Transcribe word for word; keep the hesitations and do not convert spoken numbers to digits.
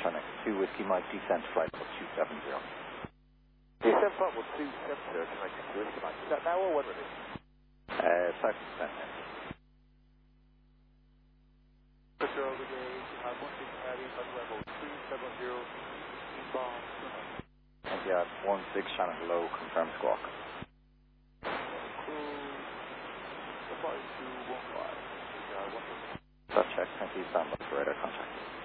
Sonic, two Whiskey Mike, descent flight level two seven zero. Descent flight level two seven zero, connecting to Whiskey Mike. Is that now or when it is? Uh, five percent now. Pressure over gauge, you have one six Harry, flight level two seven zero, inbound. And yeah, one six Shannon low, confirmed squawk. Cruise, five two one five. That check, thank you, stand by for radar contact.